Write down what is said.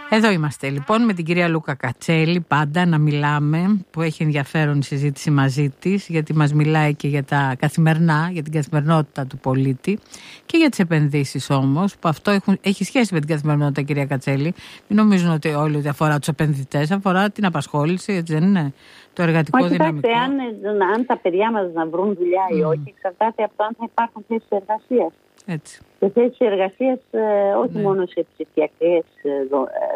Εδώ είμαστε λοιπόν με την κυρία Λούκα Κατσέλη, πάντα να μιλάμε, που έχει ενδιαφέρον η συζήτηση μαζί της, γιατί μας μιλάει και για τα καθημερινά, για την καθημερινότητα του πολίτη και για τις επενδύσεις όμως, που αυτό έχει σχέση με την καθημερινότητα, κυρία Κατσέλη. Μην νομίζουν ότι όλοι ότι αφορά τους επενδυτές, αφορά την απασχόληση, έτσι δεν είναι, το εργατικό δυναμικό. Αν τα παιδιά μας να βρουν δουλειά ή όχι, εξαρτάται από το αν θα υπάρχουν θέσεις εργασίας. Έτσι. Και θέσεις εργασίας όχι μόνο σε ψηφιακές